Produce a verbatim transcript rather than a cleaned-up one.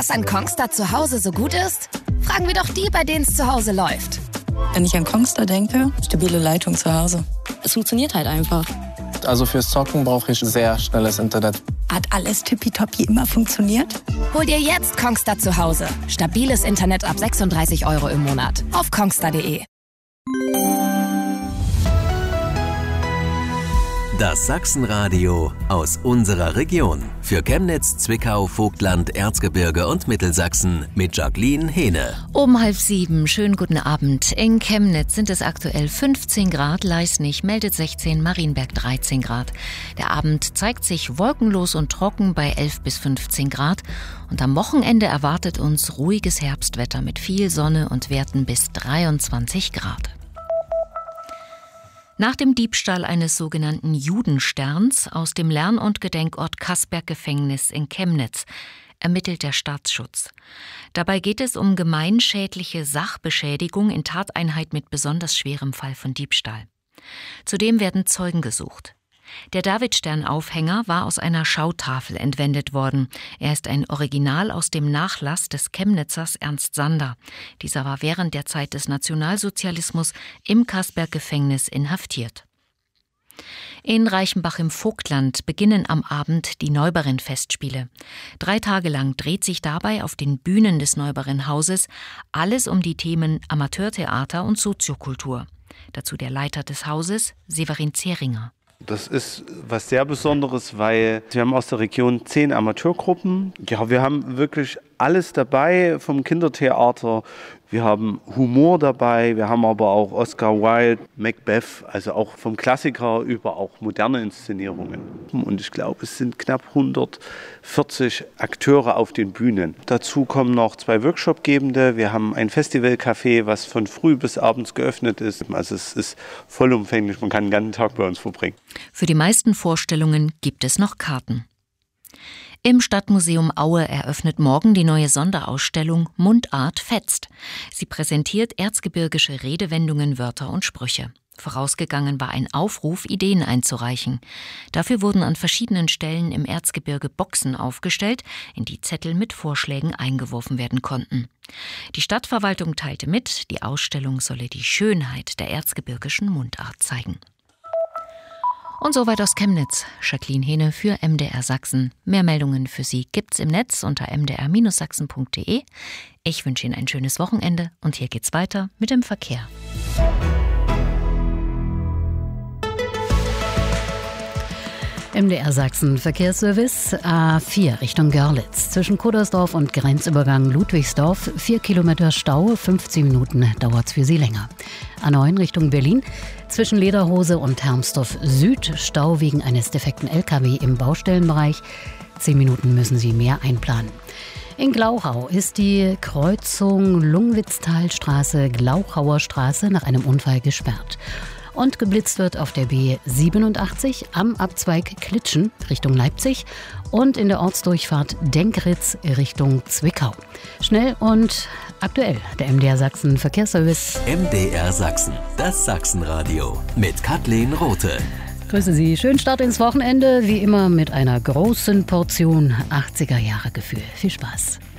Was an Kongstar zu Hause so gut ist? Fragen wir doch die, bei denen es zu Hause läuft. Wenn ich an Kongstar denke, stabile Leitung zu Hause. Es funktioniert halt einfach. Also fürs Zocken brauche ich sehr schnelles Internet. Hat alles tippitoppi immer funktioniert? Hol dir jetzt Kongstar zu Hause. Stabiles Internet ab sechsunddreißig Euro im Monat. Auf kongstar punkt de. Das Sachsenradio aus unserer Region. Für Chemnitz, Zwickau, Vogtland, Erzgebirge und Mittelsachsen mit Jacqueline Hehne. Um halb sieben, schönen guten Abend. In Chemnitz sind es aktuell fünfzehn Grad, Leisnig meldet sechzehn, Marienberg dreizehn Grad. Der Abend zeigt sich wolkenlos und trocken bei elf bis fünfzehn Grad. Und am Wochenende erwartet uns ruhiges Herbstwetter mit viel Sonne und Werten bis dreiundzwanzig Grad. Nach dem Diebstahl eines sogenannten Judensterns aus dem Lern- und Gedenkort Kaßberg-Gefängnis in Chemnitz ermittelt der Staatsschutz. Dabei geht es um gemeinschädliche Sachbeschädigung in Tateinheit mit besonders schwerem Fall von Diebstahl. Zudem werden Zeugen gesucht. Der Davidstern-Aufhänger war aus einer Schautafel entwendet worden. Er ist ein Original aus dem Nachlass des Chemnitzers Ernst Sander. Dieser war während der Zeit des Nationalsozialismus im Kaßberg-Gefängnis inhaftiert. In Reichenbach im Vogtland beginnen am Abend die Neuberen-Festspiele. Drei Tage lang dreht sich dabei auf den Bühnen des Neuberen-Hauses alles um die Themen Amateurtheater und Soziokultur. Dazu der Leiter des Hauses, Severin Zehringer. Das ist was sehr Besonderes, weil wir haben aus der Region zehn Amateurgruppen. Ja, wir haben wirklich alles dabei, vom Kindertheater. Wir haben Humor dabei, wir haben aber auch Oscar Wilde, Macbeth, also auch vom Klassiker über auch moderne Inszenierungen. Und ich glaube, es sind knapp hundertvierzig Akteure auf den Bühnen. Dazu kommen noch zwei Workshopgebende. Wir haben ein Festivalcafé, was von früh bis abends geöffnet ist. Also es ist vollumfänglich, man kann den ganzen Tag bei uns verbringen. Für die meisten Vorstellungen gibt es noch Karten. Im Stadtmuseum Aue eröffnet morgen die neue Sonderausstellung Mundart fetzt. Sie präsentiert erzgebirgische Redewendungen, Wörter und Sprüche. Vorausgegangen war ein Aufruf, Ideen einzureichen. Dafür wurden an verschiedenen Stellen im Erzgebirge Boxen aufgestellt, in die Zettel mit Vorschlägen eingeworfen werden konnten. Die Stadtverwaltung teilte mit, die Ausstellung solle die Schönheit der erzgebirgischen Mundart zeigen. Und soweit aus Chemnitz. Jacqueline Hehne für M D R Sachsen. Mehr Meldungen für Sie gibt's im Netz unter m d r bindestrich sachsen punkt de. Ich wünsche Ihnen ein schönes Wochenende und hier geht's weiter mit dem Verkehr. M D R Sachsen Verkehrsservice A vier Richtung Görlitz. Zwischen Kuddersdorf und Grenzübergang Ludwigsdorf vier Kilometer Stau, fünfzehn Minuten dauert's für Sie länger. A neun Richtung Berlin. Zwischen Lederhose und Hermsdorf Süd Stau wegen eines defekten L K W im Baustellenbereich. zehn Minuten müssen Sie mehr einplanen. In Glauchau ist die Kreuzung Lungwitztalstraße Glauchauer Straße nach einem Unfall gesperrt. Und geblitzt wird auf der B siebenundachtzig am Abzweig Klitschen Richtung Leipzig und in der Ortsdurchfahrt Denkritz Richtung Zwickau. Schnell und aktuell, der M D R Sachsen Verkehrsservice. M D R Sachsen, das Sachsenradio mit Kathleen Rothe. Grüße Sie, schönen Start ins Wochenende, wie immer mit einer großen Portion achtziger Jahre Gefühl. Viel Spaß.